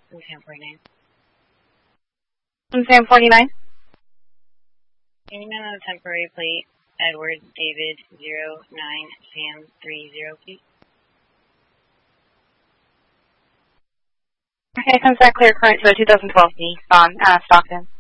from Sam 49. From Sam 49? Can you on a temporary plate, Edward David 09 Sam 30, please? Okay, comes back clear current to a 2012 Nissan, Stockton.